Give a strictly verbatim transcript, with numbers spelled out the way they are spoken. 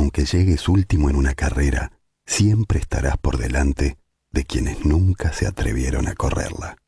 aunque llegues último en una carrera, siempre estarás por delante de quienes nunca se atrevieron a correrla.